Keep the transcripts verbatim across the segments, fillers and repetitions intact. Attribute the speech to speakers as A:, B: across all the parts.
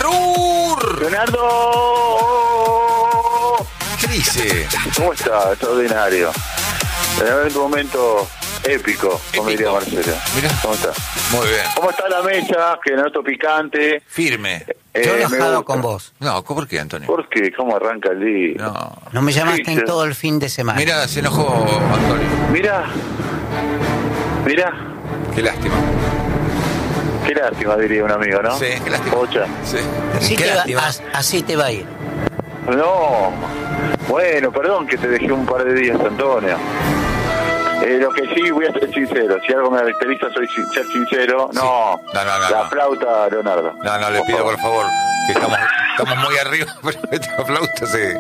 A: Arur.
B: Leonardo.
A: ¿Qué dice?
B: ¿Cómo está? Extraordinario. En un momento épico, como
A: Épico.
B: diría Marcelo.
A: Mirá.
B: ¿Cómo está?
A: Muy bien.
B: ¿Cómo está la mesa? Que noto picante.
A: Firme.
B: Eh,
C: Yo
B: me
C: enojado
B: gusta.
C: con vos.
A: No, ¿por qué, Antonio?
B: ¿Por qué? ¿Cómo arranca el día?
A: No.
C: No me llamaste
B: Sí,
C: en
B: sí.
C: todo el fin de semana.
A: Mira, se enojó Antonio.
B: Mira. Mira.
A: Qué lástima.
B: Qué lástima, diría un amigo, ¿no?
A: Sí, qué lástima.
B: Pocha.
A: Sí.
C: Así
A: Qué
C: te, va,
A: lástima.
C: as- así te va a ir.
B: No. Bueno, perdón que te dejé un par de días, Antonio. Eh, lo que sí, voy a ser sincero. Si algo me caracteriza, soy sin- ser sincero. No.
A: No, no, no,
B: La
A: no.
B: flauta, Leonardo.
A: No, no, le pido por favor, que estamos, estamos muy arriba, pero esta flauta se...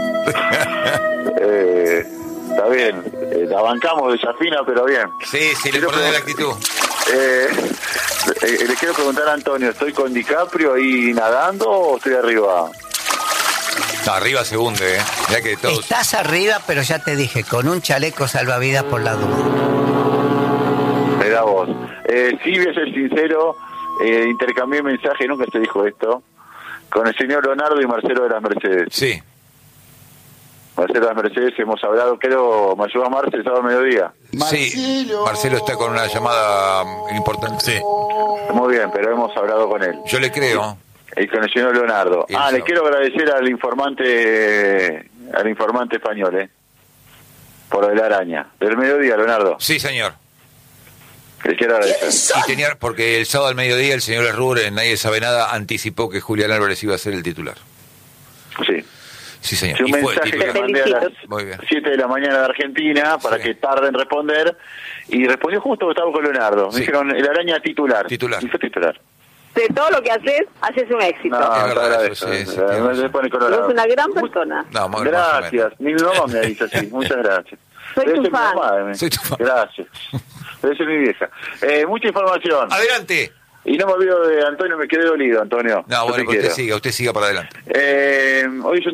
B: Eh, está bien. Eh, la bancamos desafina, pero bien.
A: Sí, sí, le
B: Quiero
A: pone
B: que-
A: la actitud.
B: Eh, eh, le quiero preguntar a Antonio, ¿estoy con DiCaprio ahí nadando o estoy arriba?
A: No, arriba se hunde, ¿eh? Mirá que todos...
C: Estás arriba, pero ya te dije, con un chaleco salvavidas por la duda.
B: Me da voz. Eh, sí, voy a ser sincero, eh, intercambié mensaje, nunca se dijo esto, con el señor Leonardo y Marcelo de las Mercedes.
A: Sí,
B: Marcelo de las Mercedes hemos hablado, creo, me ayuda Marce el sábado al mediodía.
A: sí. Marcelo está con una llamada importante. Sí.
B: Muy bien, pero hemos hablado con él.
A: Yo le creo.
B: Y con el señor Leonardo.
A: Y el
B: Ah, le
A: sábado.
B: quiero agradecer al informante, al informante español, ¿eh? Por lo de la araña. Del mediodía, Leonardo.
A: Sí, señor.
B: Le quiero agradecer.
A: Y tenía, porque el sábado al mediodía el señor Errur, en Nadie Sabe Nada, anticipó que Julián Álvarez iba a ser el titular.
B: Sí.
A: Sí, señor.
B: Sí, un
A: Y fue el
B: mensaje que
A: titular.
B: mandé a las
A: Muy bien.
B: siete de la mañana de Argentina para
A: Sí.
B: que tarde en responder. Y respondió justo que estaba con Leonardo. Me
A: Sí.
B: dijeron, el araña titular.
A: Titular.
B: Y fue titular.
D: De todo lo que haces, haces un éxito.
B: No,
A: Es
B: te
A: verdad,
B: agradezco.
A: eso sí, sí,
B: Eh,
A: tiene
B: me
A: razón.
B: pone colorado.
D: Sos una gran persona.
A: No, más- más o
B: Gracias.
A: menos.
B: Mi mamá me dice así. Muchas gracias.
D: Soy
B: Debe
D: tu
B: ser mi
D: fan.
B: mamá, eh.
A: Soy tu fan.
B: Gracias. Debe ser mi vieja. Eh, mucha información.
A: Adelante.
B: Y no me olvido de Antonio, me quedé dolido, Antonio.
A: No,
B: Yo
A: bueno,
B: te
A: que usted
B: quiero.
A: siga, usted siga para adelante.
B: Eh, hoy es un